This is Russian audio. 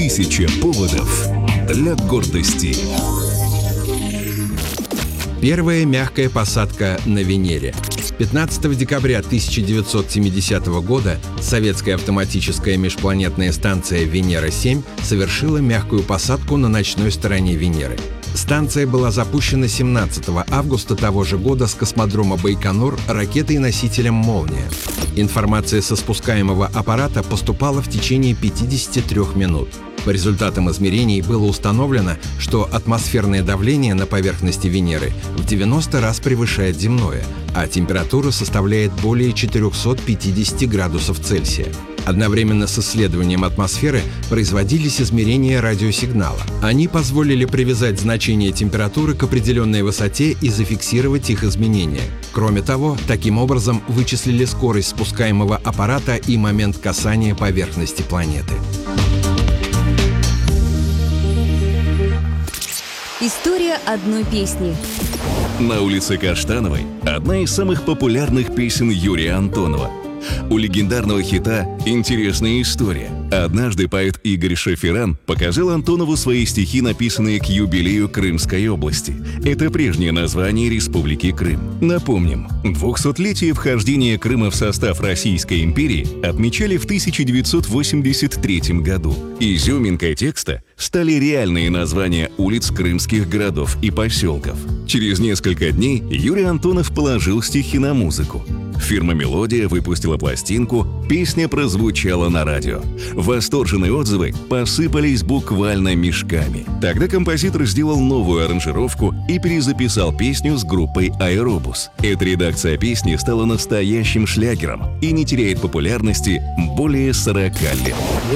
1000 поводов для гордости. Первая мягкая посадка на Венере. 15 декабря 1970 года советская автоматическая межпланетная станция «Венера-7» совершила мягкую посадку на ночной стороне Венеры. Станция была запущена 17 августа того же года с космодрома Байконур ракетой-носителем «Молния». Информация со спускаемого аппарата поступала в течение 53 минут. По результатам измерений было установлено, что атмосферное давление на поверхности Венеры в 90 раз превышает земное, а температура составляет более 450 градусов Цельсия. Одновременно с исследованием атмосферы производились измерения радиосигнала. Они позволили привязать значение температуры к определенной высоте и зафиксировать их изменения. Кроме того, таким образом вычислили скорость спускаемого аппарата и момент касания поверхности планеты. История одной песни. На улице Каштановой одна из самых популярных песен Юрия Антонова. У легендарного хита интересная история. Однажды поэт Игорь Шеферан показал Антонову свои стихи, написанные к юбилею Крымской области. Это прежнее название Республики Крым. Напомним, 200-летие вхождения Крыма в состав Российской империи отмечали в 1983 году. Изюминкой текста стали реальные названия улиц крымских городов и поселков. Через несколько дней Юрий Антонов положил стихи на музыку. Фирма «Мелодия» выпустила пластинку, песня прозвучала на радио. Восторженные отзывы посыпались буквально мешками. Тогда композитор сделал новую аранжировку и перезаписал песню с группой «Аэробус». Эта редакция песни стала настоящим шлягером и не теряет популярности более 40 лет.